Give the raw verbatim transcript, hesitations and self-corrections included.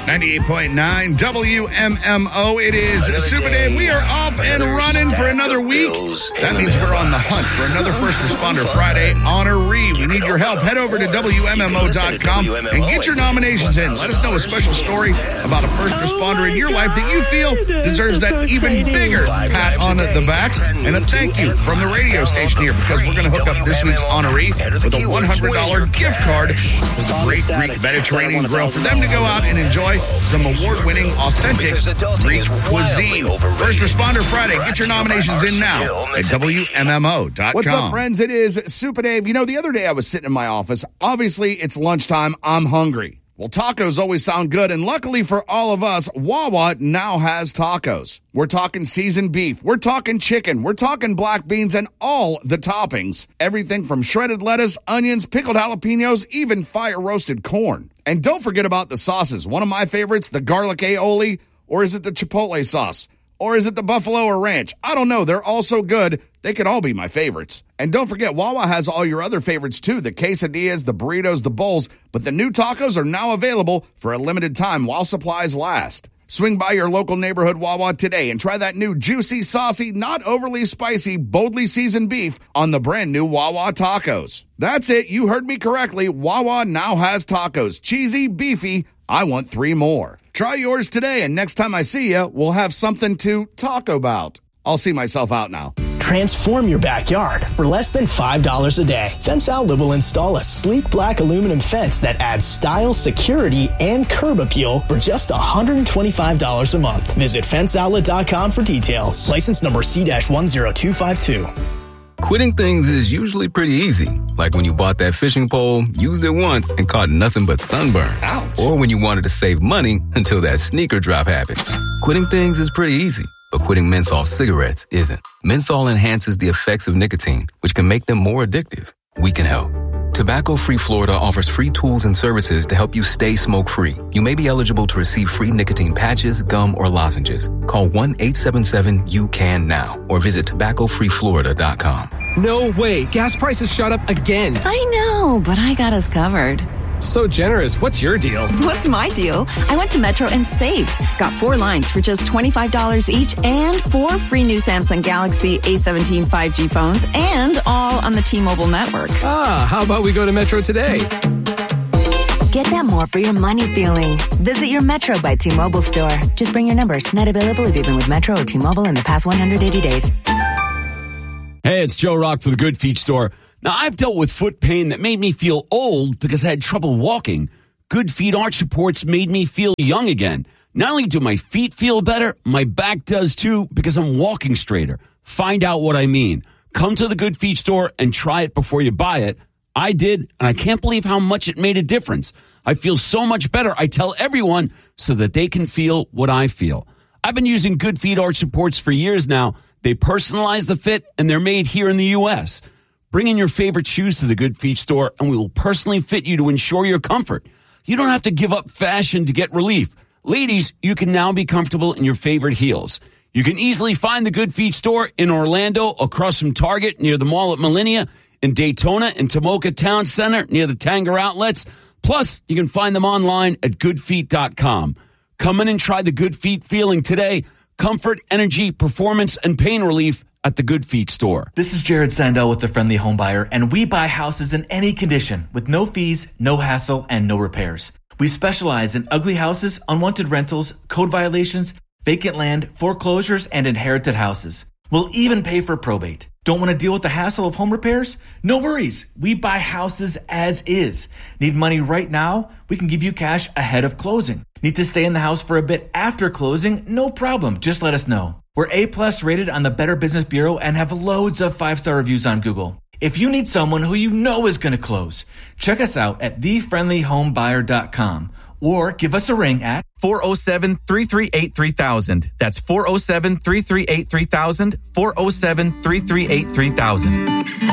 ninety-eight point nine W M M O. It is Super Dave. We are off and running for another week. That means we're on the hunt for another First Responder Friday honoree. We need your help. Head over to W M M O dot com and get your nominations in. Let us know a special story about a first responder in your life that you feel deserves that even bigger pat on the back. And a thank you from the radio station here, because we're going to hook up this week's honoree with a one hundred dollars gift card with a great Greek Mediterranean grill for them to go out and enjoy some award-winning, authentic Greek cuisine. First Responder Friday. Get your nominations in now at W M M O dot com. What's up, friends? It is Super Dave. You know, the other day I was sitting in my office. Obviously, it's lunchtime. I'm hungry. Well, tacos always sound good, and luckily for all of us, Wawa now has tacos. We're talking seasoned beef. We're talking chicken. We're talking black beans and all the toppings. Everything from shredded lettuce, onions, pickled jalapenos, even fire-roasted corn. And don't forget about the sauces. One of my favorites, the garlic aioli, or is it the chipotle sauce? Or is it the buffalo or ranch? I don't know. They're all so good, they could all be my favorites. And don't forget, Wawa has all your other favorites too, the quesadillas, the burritos, the bowls. But the new tacos are now available for a limited time while supplies last. Swing by your local neighborhood Wawa today and try that new juicy, saucy, not overly spicy, boldly seasoned beef on the brand new Wawa tacos. That's it. You heard me correctly. Wawa now has tacos. Cheesy, beefy. I want three more. Try yours today, and next time I see you, we'll have something to talk about. I'll see myself out now. Transform your backyard for less than five dollars a day. Fence Outlet will install a sleek black aluminum fence that adds style, security, and curb appeal for just one hundred twenty-five dollars a month. Visit fence outlet dot com for details. License number C one zero two five two. Quitting things is usually pretty easy. Like when you bought that fishing pole, used it once, and caught nothing but sunburn. Ouch. Or when you wanted to save money until that sneaker drop happened. Quitting things is pretty easy. But quitting menthol cigarettes isn't. Menthol enhances the effects of nicotine, which can make them more addictive. We can help. Tobacco Free Florida offers free tools and services to help you stay smoke-free. You may be eligible to receive free nicotine patches, gum, or lozenges. Call one eight seven seven U C A N now or visit tobacco free florida dot com. No way. Gas prices shot up again. I know, but I got us covered. So generous. What's your deal? What's my deal? I went to Metro and saved. Got four lines for just twenty-five dollars each and four free new Samsung Galaxy A seventeen five G phones, and all on the T-Mobile network. Ah, how about we go to Metro today? Get that more for your money feeling. Visit your Metro by T-Mobile store. Just bring your numbers. Not available if you've been with Metro or T-Mobile in the past one hundred eighty days. Hey, it's Joe Rock for the Good Feet Store. Now, I've dealt with foot pain that made me feel old because I had trouble walking. Good Feet arch supports made me feel young again. Not only do my feet feel better, my back does too because I'm walking straighter. Find out what I mean. Come to the Good Feet Store and try it before you buy it. I did, and I can't believe how much it made a difference. I feel so much better. I tell everyone so that they can feel what I feel. I've been using Good Feet arch supports for years now. They personalize the fit, and they're made here in the U S Bring in your favorite shoes to the Good Feet Store, and we will personally fit you to ensure your comfort. You don't have to give up fashion to get relief. Ladies, you can now be comfortable in your favorite heels. You can easily find the Good Feet Store in Orlando, across from Target, near the mall at Millennia, in Daytona and Tomoka Town Center, near the Tanger Outlets. Plus, you can find them online at good feet dot com. Come in and try the Good Feet feeling today. Comfort, energy, performance, and pain relief at the Good Feet Store. This is Jared Sandell with the Friendly Home Buyer, and we buy houses in any condition with no fees, no hassle, and no repairs. We specialize in ugly houses, unwanted rentals, code violations, vacant land, foreclosures, and inherited houses. We'll even pay for probate. Don't want to deal with the hassle of home repairs? No worries. We buy houses as is. Need money right now? We can give you cash ahead of closing. Need to stay in the house for a bit after closing? No problem. Just let us know. We're A-plus rated on the Better Business Bureau and have loads of five-star reviews on Google. If you need someone who you know is going to close, check us out at the friendly home buyer dot com or give us a ring at four oh seven, three three eight, three thousand. That's four oh seven, three three eight, three thousand, four oh seven, three three eight, three thousand.